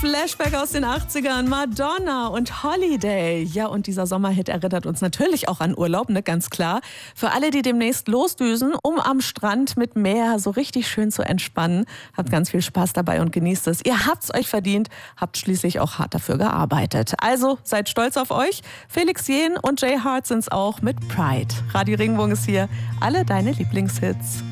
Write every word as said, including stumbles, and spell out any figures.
Flashback aus den achtzigern, Madonna und Holiday. Ja, und dieser Sommerhit erinnert uns natürlich auch an Urlaub, ne, ganz klar. Für alle, die demnächst losdüsen, um am Strand mit Meer so richtig schön zu entspannen. Habt ganz viel Spaß dabei und genießt es. Ihr habt's euch verdient, habt schließlich auch hart dafür gearbeitet. Also seid stolz auf euch. Felix Jähn und Jay Hart sind's auch mit Pride. Radio Regenbogen ist hier. Alle deine Lieblingshits.